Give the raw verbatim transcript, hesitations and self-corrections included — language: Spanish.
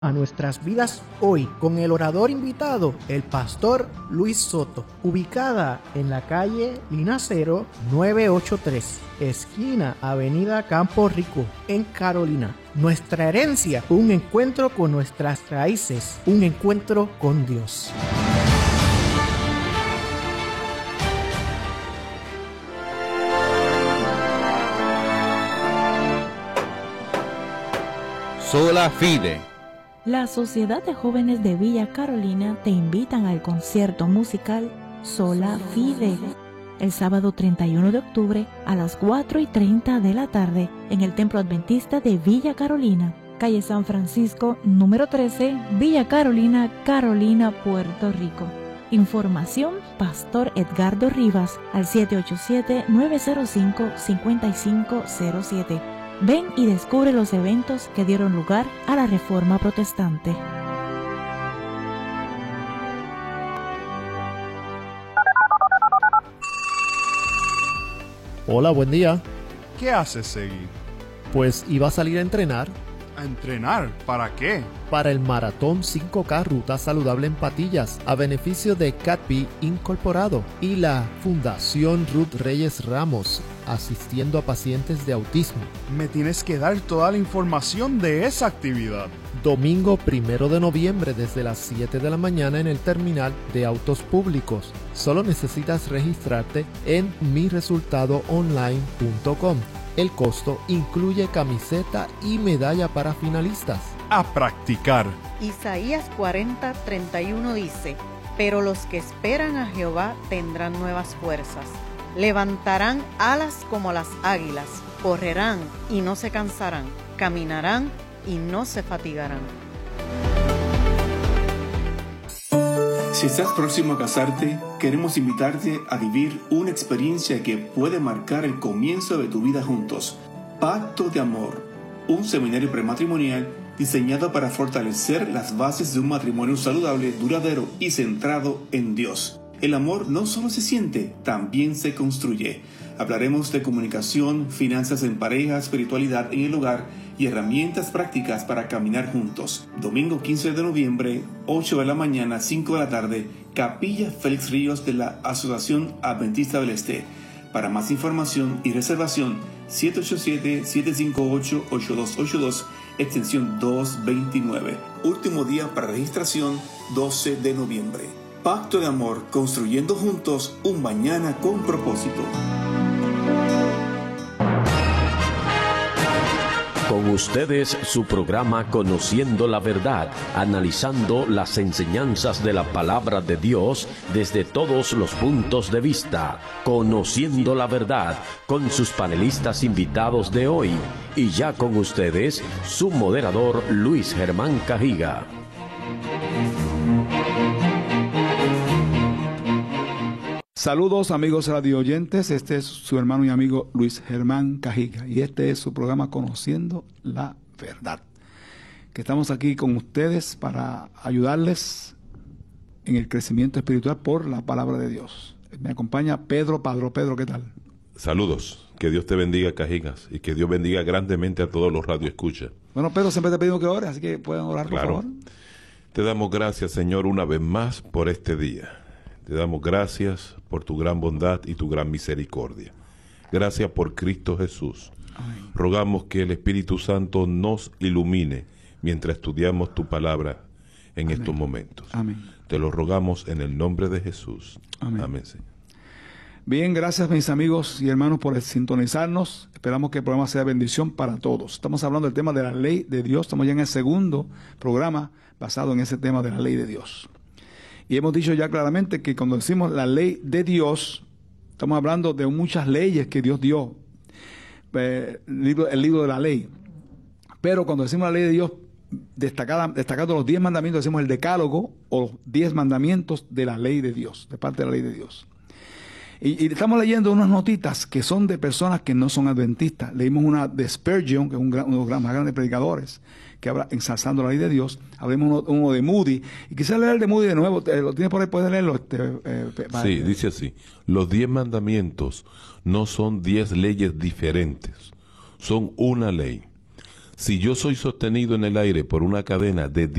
A nuestras vidas hoy con el orador invitado, el pastor Luis Soto, ubicada en la calle Linacero novecientos ochenta y tres, esquina Avenida Campo Rico, en Carolina. Nuestra herencia, un encuentro con nuestras raíces, un encuentro con Dios. Sola Fide. La Sociedad de Jóvenes de Villa Carolina te invitan al concierto musical Sola Fide el sábado treinta y uno de octubre a las cuatro y treinta de la tarde en el Templo Adventista de Villa Carolina, calle San Francisco, número trece, Villa Carolina, Carolina, Puerto Rico. Información, Pastor Edgardo Rivas, al siete ocho siete, nueve cero cinco, cinco cinco cero siete. Ven y descubre los eventos que dieron lugar a la Reforma Protestante. Hola, buen día. ¿Qué haces, Segui? Pues iba a salir a entrenar. ¿A entrenar? ¿Para qué? Para el Maratón cinco K Ruta Saludable en Patillas, a beneficio de C A T P Incorporado y la Fundación Ruth Reyes Ramos, asistiendo a pacientes de autismo. Me tienes que dar toda la información de esa actividad. Domingo primero de noviembre desde las siete de la mañana en el terminal de autos públicos. Solo necesitas registrarte en mi resultado online punto com. El costo incluye camiseta y medalla para finalistas. A practicar. Isaías cuarenta, treinta y uno dice: pero los que esperan a Jehová tendrán nuevas fuerzas. Levantarán alas como las águilas, correrán y no se cansarán, caminarán y no se fatigarán. Si estás próximo a casarte, queremos invitarte a vivir una experiencia que puede marcar el comienzo de tu vida juntos. Pacto de Amor, un seminario prematrimonial diseñado para fortalecer las bases de un matrimonio saludable, duradero y centrado en Dios. El amor no solo se siente, también se construye. Hablaremos de comunicación, finanzas en pareja, espiritualidad en el hogar y herramientas prácticas para caminar juntos. Domingo quince de noviembre, ocho de la mañana, cinco de la tarde, Capilla Félix Ríos de la Asociación Adventista del Este. Para más información y reservación, siete ocho siete, siete cinco ocho, ocho dos ocho dos, extensión doscientos veintinueve. Último día para registración, doce de noviembre. Pacto de Amor, construyendo juntos un mañana con propósito. Con ustedes su programa Conociendo la Verdad, analizando las enseñanzas de la Palabra de Dios desde todos los puntos de vista. Conociendo la Verdad, con sus panelistas invitados de hoy. Y ya con ustedes, su moderador Luis Germán Cajiga. Saludos amigos radio oyentes, este es su hermano y amigo Luis Germán Cajiga y este es su programa Conociendo la Verdad, que estamos aquí con ustedes para ayudarles en el crecimiento espiritual por la palabra de Dios. Me acompaña Pedro Padro. Pedro, ¿qué tal? Saludos, que Dios te bendiga, Cajigas, y que Dios bendiga grandemente a todos los radioescuchas. Bueno, Pedro, siempre te pedimos que ores, así que pueden orar, por claro. favor. Te damos gracias, Señor, una vez más por este día. Te damos gracias por tu gran bondad y tu gran misericordia. Gracias por Cristo Jesús. Amén. Rogamos que el Espíritu Santo nos ilumine mientras estudiamos tu palabra en Amén. Estos momentos. Amén. Te lo rogamos en el nombre de Jesús. Amén. Amén, Señor. Bien, gracias mis amigos y hermanos por sintonizarnos. Esperamos que el programa sea bendición para todos. Estamos hablando del tema de la ley de Dios. Estamos ya en el segundo programa basado en ese tema de la ley de Dios. Y hemos dicho ya claramente que cuando decimos la ley de Dios, estamos hablando de muchas leyes que Dios dio, eh, el, libro, el libro de la ley. Pero cuando decimos la ley de Dios, destacada, destacando los diez mandamientos, decimos el decálogo o los diez mandamientos de la ley de Dios, de parte de la ley de Dios. Y, y estamos leyendo unas notitas que son de personas que no son adventistas. Leímos una de Spurgeon, que es un gran, uno de los más grandes predicadores, que habla ensalzando la ley de Dios. Hablemos uno, uno de Moody. Y quisiera leer el de Moody de nuevo. ¿Lo tienes por ahí? ¿Puedes leerlo? Este, eh, sí, dice así. Los diez mandamientos no son diez leyes diferentes. Son una ley. Si yo soy sostenido en el aire por una cadena de